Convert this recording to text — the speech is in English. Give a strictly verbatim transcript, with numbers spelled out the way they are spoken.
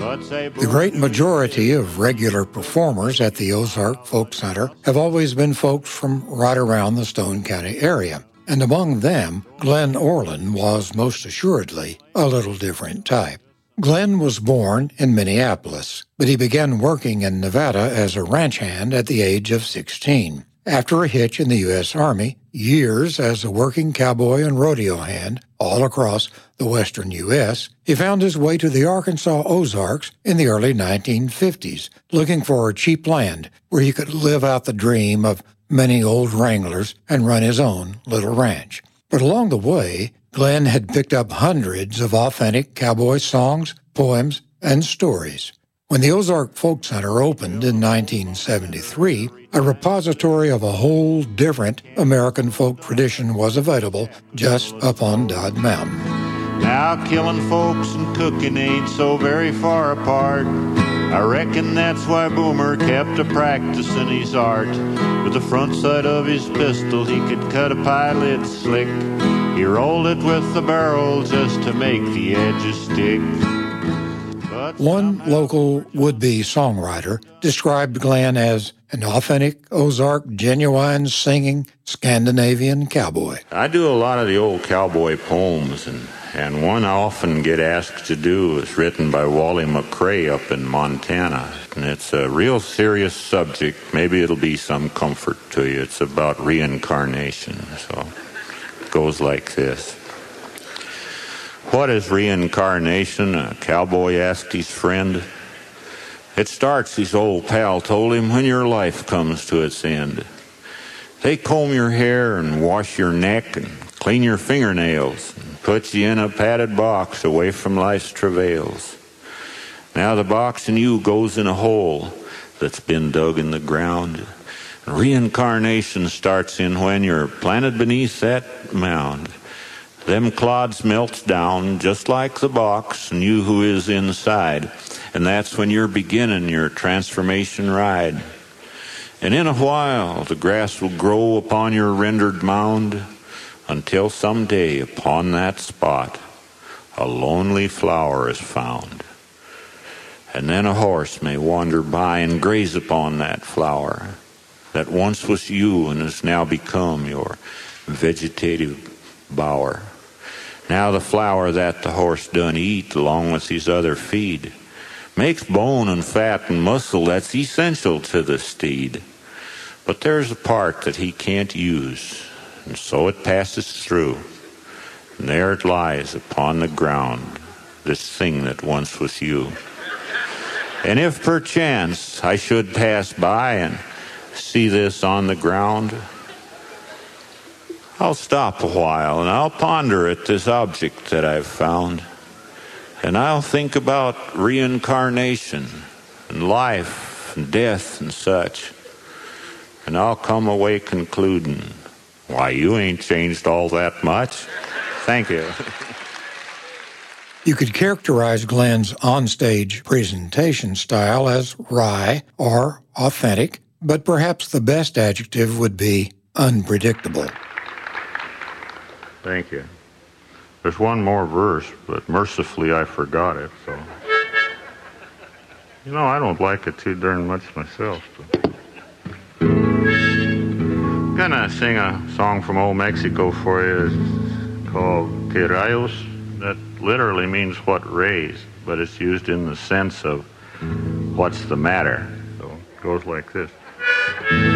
The great majority of regular performers at the Ozark Folk Center have always been folks from right around the Stone County area, and among them, Glenn Orland was most assuredly a little different type. Glenn was born in Minneapolis, but he began working in Nevada as a ranch hand at the age of sixteen. After a hitch in the U S Army, years as a working cowboy and rodeo hand all across the western U S, he found his way to the Arkansas Ozarks in the early nineteen fifties, looking for cheap land where he could live out the dream of many old wranglers and run his own little ranch. But along the way, Glenn had picked up hundreds of authentic cowboy songs, poems, and stories. When the Ozark Folk Center opened in nineteen seventy-three, a repository of a whole different American folk tradition was available just up on Dodd Mountain. Now killing folks and cooking ain't so very far apart. I reckon that's why Boomer kept a practicing his art. With the front side of his pistol he could cut a pilot slick. He rolled it with the barrel just to make the edges stick. One local would-be songwriter described Glenn as an authentic Ozark, genuine singing Scandinavian cowboy. I do a lot of the old cowboy poems, and, and one I often get asked to do is written by Wally McCrae up in Montana. And it's a real serious subject. Maybe it'll be some comfort to you. It's about reincarnation. So it goes like this. What is reincarnation? A cowboy asked his friend. It starts, his old pal told him, when your life comes to its end. They comb your hair and wash your neck and clean your fingernails and put you in a padded box away from life's travails. Now the box in you goes in a hole that's been dug in the ground. Reincarnation starts in when you're planted beneath that mound. Them clods melts down just like the box and you who is inside. And that's when you're beginning your transformation ride. And in a while the grass will grow upon your rendered mound until someday upon that spot a lonely flower is found. And then a horse may wander by and graze upon that flower that once was you and has now become your vegetative bower. Now the flour that the horse done eat along with his other feed makes bone and fat and muscle that's essential to the steed. But there's a part that he can't use, and so it passes through. And there it lies upon the ground, this thing that once was you. And if perchance I should pass by and see this on the ground, I'll stop a while and I'll ponder at this object that I've found. And I'll think about reincarnation and life and death and such. And I'll come away concluding, why, you ain't changed all that much. Thank you. You could characterize Glenn's onstage presentation style as wry or authentic, but perhaps the best adjective would be unpredictable. Thank you. There's one more verse, but mercifully I forgot it, so. You know, I don't like it too darn much myself. But I'm gonna sing a song from old Mexico for you. It's called Que Rayos. That literally means what rays, but it's used in the sense of what's the matter. So it goes like this.